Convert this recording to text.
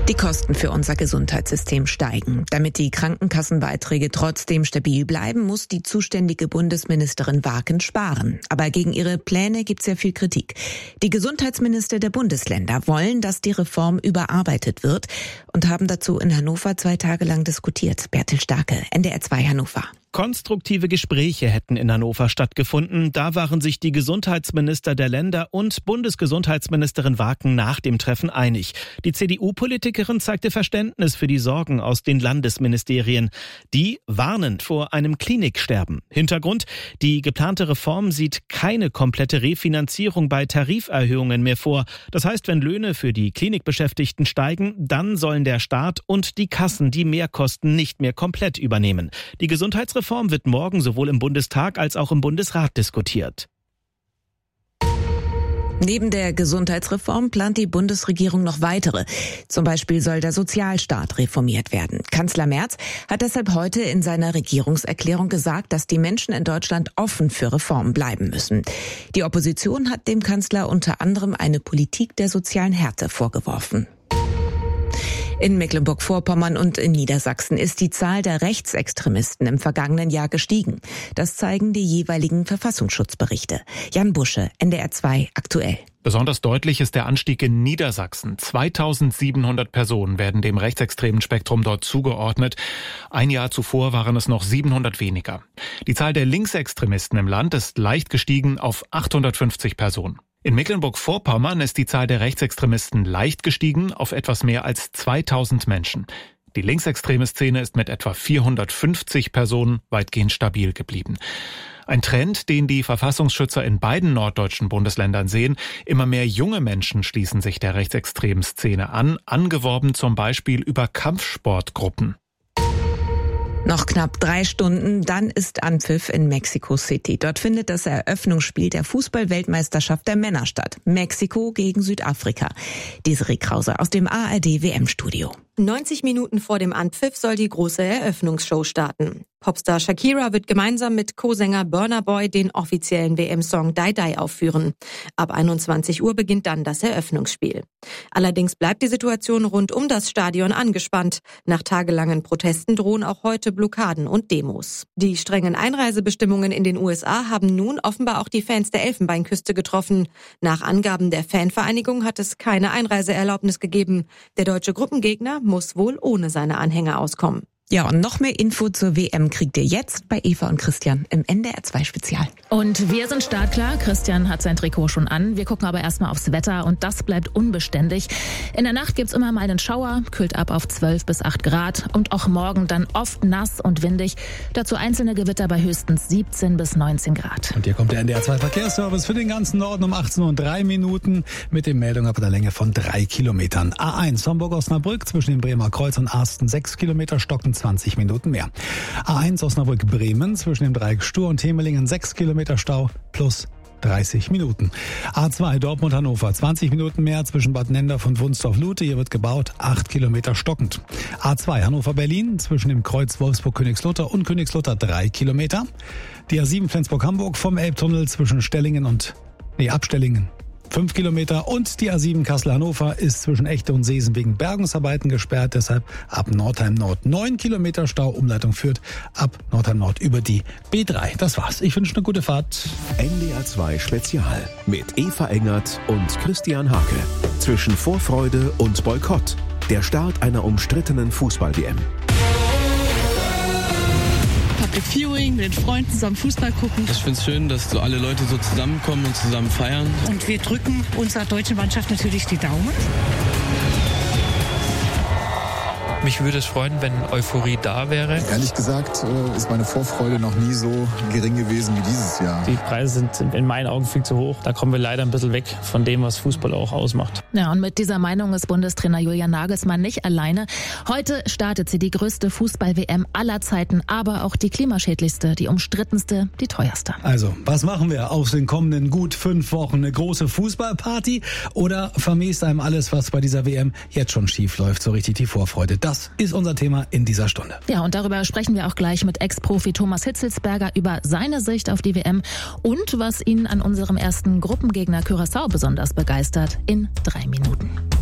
Die Kosten für unser Gesundheitssystem steigen. Damit die Krankenkassenbeiträge trotzdem stabil bleiben, muss die zuständige Bundesministerin Waken sparen. Aber gegen ihre Pläne gibt's ja viel Kritik. Die Gesundheitsminister der Bundesländer wollen, dass die Reform überarbeitet wird und haben dazu in Hannover 2 Tage lang diskutiert. Bertil Starke, NDR 2 Hannover. Konstruktive Gespräche hätten in Hannover stattgefunden. Da waren sich die Gesundheitsminister der Länder und Bundesgesundheitsministerin Waken nach dem Treffen einig. Die CDU-Politikerin zeigte Verständnis für die Sorgen aus den Landesministerien. Die warnen vor einem Kliniksterben. Hintergrund: die geplante Reform sieht keine komplette Refinanzierung bei Tariferhöhungen mehr vor. Das heißt, wenn Löhne für die Klinikbeschäftigten steigen, dann sollen der Staat und die Kassen die Mehrkosten nicht mehr komplett übernehmen. Die Gesundheitsreform wird morgen sowohl im Bundestag als auch im Bundesrat diskutiert. Neben der Gesundheitsreform plant die Bundesregierung noch weitere. Zum Beispiel soll der Sozialstaat reformiert werden. Kanzler Merz hat deshalb heute in seiner Regierungserklärung gesagt, dass die Menschen in Deutschland offen für Reformen bleiben müssen. Die Opposition hat dem Kanzler unter anderem eine Politik der sozialen Härte vorgeworfen. In Mecklenburg-Vorpommern und in Niedersachsen ist die Zahl der Rechtsextremisten im vergangenen Jahr gestiegen. Das zeigen die jeweiligen Verfassungsschutzberichte. Jan Busche, NDR 2 aktuell. Besonders deutlich ist der Anstieg in Niedersachsen. 2700 Personen werden dem rechtsextremen Spektrum dort zugeordnet. Ein Jahr zuvor waren es noch 700 weniger. Die Zahl der Linksextremisten im Land ist leicht gestiegen auf 850 Personen. In Mecklenburg-Vorpommern ist die Zahl der Rechtsextremisten leicht gestiegen auf etwas mehr als 2000 Menschen. Die linksextreme Szene ist mit etwa 450 Personen weitgehend stabil geblieben. Ein Trend, den die Verfassungsschützer in beiden norddeutschen Bundesländern sehen: immer mehr junge Menschen schließen sich der rechtsextremen Szene an, angeworben zum Beispiel über Kampfsportgruppen. Noch knapp 3 Stunden, dann ist Anpfiff in Mexico City. Dort findet das Eröffnungsspiel der Fußball-Weltmeisterschaft der Männer statt. Mexiko gegen Südafrika. Desiree Krause aus dem ARD-WM-Studio. 90 Minuten vor dem Anpfiff soll die große Eröffnungsshow starten. Popstar Shakira wird gemeinsam mit Co-Sänger Burna Boy den offiziellen WM-Song Die Die aufführen. Ab 21 Uhr beginnt dann das Eröffnungsspiel. Allerdings bleibt die Situation rund um das Stadion angespannt. Nach tagelangen Protesten drohen auch heute Blockaden und Demos. Die strengen Einreisebestimmungen in den USA haben nun offenbar auch die Fans der Elfenbeinküste getroffen. Nach Angaben der Fanvereinigung hat es keine Einreiseerlaubnis gegeben. Der deutsche Gruppengegner muss wohl ohne seine Anhänger auskommen. Ja, und noch mehr Info zur WM kriegt ihr jetzt bei Eva und Christian im NDR 2 Spezial. Und wir sind startklar. Christian hat sein Trikot schon an. Wir gucken aber erstmal aufs Wetter und das bleibt unbeständig. In der Nacht gibt's immer mal einen Schauer, kühlt ab auf 12 bis 8 Grad und auch morgen dann oft nass und windig. Dazu einzelne Gewitter bei höchstens 17 bis 19 Grad. Und hier kommt der NDR 2 Verkehrsservice für den ganzen Norden um 18:03 mit den Meldungen ab einer Länge von 3 Kilometern. A1 Homburg-Osnabrück zwischen dem Bremer Kreuz und Arsten 6 Kilometer, stocken 20 Minuten mehr. A1 Osnabrück-Bremen zwischen dem Dreieck Stur und Hemelingen 6 Kilometer Stau plus 30 Minuten. A2 Dortmund-Hannover 20 Minuten mehr zwischen Bad Nendorf und Wunstorf-Lute. Hier wird gebaut, 8 Kilometer stockend. A2 Hannover-Berlin zwischen dem Kreuz Wolfsburg-Königslutter und Königslutter 3 Kilometer. Die A7 Flensburg-Hamburg vom Elbtunnel zwischen Abstellingen 5 Kilometer und die A7 Kassel-Hannover ist zwischen Echte und Seesen wegen Bergungsarbeiten gesperrt. Deshalb ab Nordheim Nord 9 Kilometer Stau. Umleitung führt ab Nordheim Nord über die B3. Das war's. Ich wünsche eine gute Fahrt. NDR 2 Spezial mit Eva Engert und Christian Hake. Zwischen Vorfreude und Boykott. Der Start einer umstrittenen Fußball-WM. Public Viewing, mit den Freunden zusammen Fußball gucken. Ich finde es schön, dass so alle Leute so zusammenkommen und zusammen feiern. Und wir drücken unserer deutschen Mannschaft natürlich die Daumen. Mich würde es freuen, wenn Euphorie da wäre. Ehrlich gesagt ist meine Vorfreude noch nie so gering gewesen wie dieses Jahr. Die Preise sind in meinen Augen viel zu hoch. Da kommen wir leider ein bisschen weg von dem, was Fußball auch ausmacht. Ja, und mit dieser Meinung ist Bundestrainer Julian Nagelsmann nicht alleine. Heute startet sie die größte Fußball-WM aller Zeiten, aber auch die klimaschädlichste, die umstrittenste, die teuerste. Also, was machen wir aus den kommenden gut 5 Wochen? Eine große Fußballparty oder vermisst einem alles, was bei dieser WM jetzt schon schief läuft, so richtig die Vorfreude? Das ist unser Thema in dieser Stunde. Ja, und darüber sprechen wir auch gleich mit Ex-Profi Thomas Hitzelsberger über seine Sicht auf die WM und was ihn an unserem ersten Gruppengegner Curaçao besonders begeistert in 3 Minuten.